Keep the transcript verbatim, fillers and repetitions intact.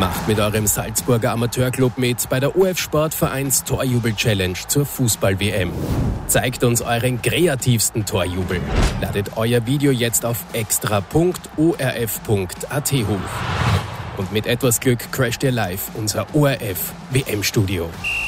Macht mit eurem Salzburger Amateurclub mit bei der O F Sportvereins Torjubel-Challenge zur Fußball-W M. Zeigt uns euren kreativsten Torjubel. Ladet euer Video jetzt auf extra punkt o r f punkt a t hoch. Und mit etwas Glück crasht ihr live unser O R F-W M-Studio.